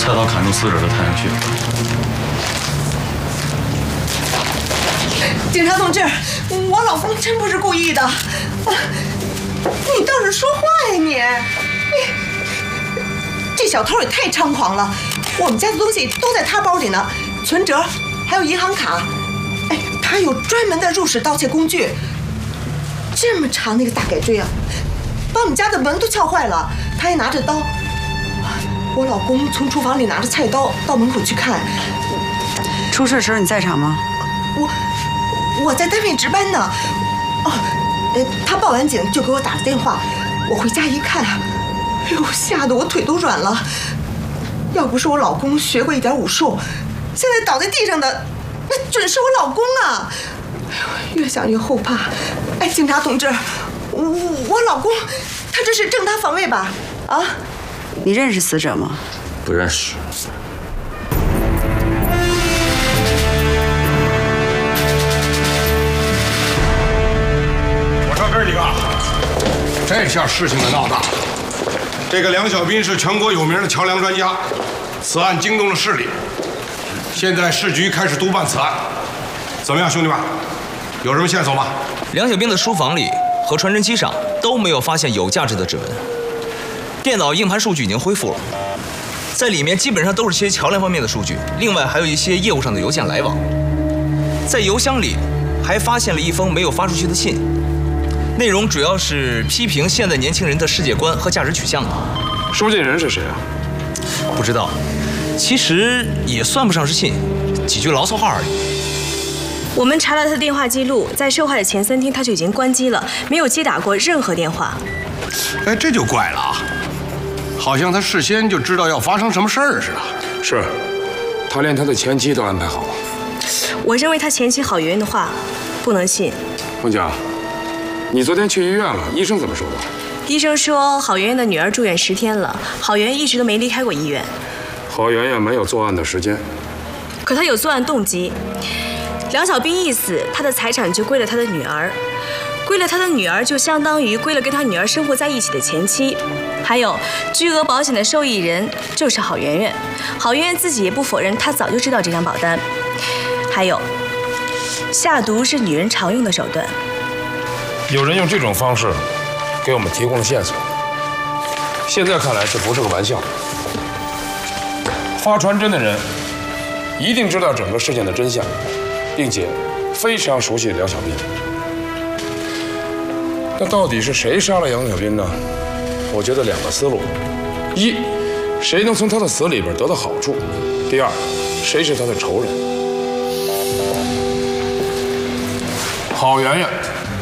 菜刀砍中死者的太阳穴。 警察同志，我老公真不是故意的。你倒是说话呀你！这小偷也太猖狂了！我们家的东西都在他包里呢，存折还有银行卡。哎，他有专门的入室盗窃工具，这么长的一个大改锥啊，把我们家的门都撬坏了。他还拿着刀。我老公从厨房里拿着菜刀到门口去看。 出事时候你在场吗？ 我在单位值班呢。他报完警就给我打了电话，我回家一看，哎呦，吓得我腿都软了。要不是我老公学过一点武术，现在倒在地上的那准是我老公啊！哎呦，越想越后怕。哎，警察同志，我老公他这是正当防卫吧？啊？ 你认识死者吗？ 不认识。 哥几个，这下事情可闹大了。这个梁小斌是全国有名的桥梁专家，此案惊动了市里。现在市局开始督办此案，怎么样，兄弟们？有什么线索吗？ 梁小斌的书房里和传真机上都没有发现有价值的指纹，电脑硬盘数据已经恢复了，在里面基本上都是些桥梁方面的数据，另外还有一些业务上的邮件来往。在邮箱里还发现了一封没有发出去的信。内容主要是批评现在年轻人的世界观和价值取向的。 收件人是谁啊？ 不知道，其实也算不上是信，几句牢骚话而已。 我们查了他的电话记录，在受害的前3天他就已经关机了，没有接打过任何电话。 哎，这就怪了啊！好像他事先就知道要发生什么事儿似的。 是，他连他的前妻都安排好了。 我认为他前妻郝媛媛的话不能信。 孟佳。你昨天去医院了，医生怎么说的？ 医生说郝媛媛的女儿住院10天了，郝媛媛一直都没离开过医院。 郝媛媛没有作案的时间， 可她有作案动机。梁小斌一死，他的财产就归了他的女儿，归了他的女儿就相当于归了跟他女儿生活在一起的前妻。还有巨额保险的受益人就是郝媛媛，郝媛媛自己也不否认，她早就知道这张保单。还有，下毒是女人常用的手段。 有人用这种方式给我们提供了线索，现在看来这不是个玩笑。发传真的人一定知道整个事件的真相，并且非常熟悉梁小斌。那到底是谁杀了梁小斌呢？我觉得2个思路：一，谁能从他的死里边得到好处；第二，谁是他的仇人。郝媛媛。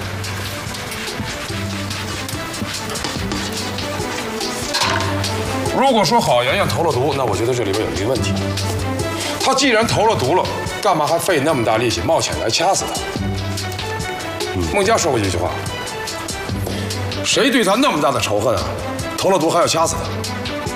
如果说郝媛媛投了毒，那我觉得这里边有一个问题。她既然投了毒了，干嘛还费那么大力气冒险来掐死她？孟佳说过一句话：谁对她那么大的仇恨啊，投了毒还要掐死她？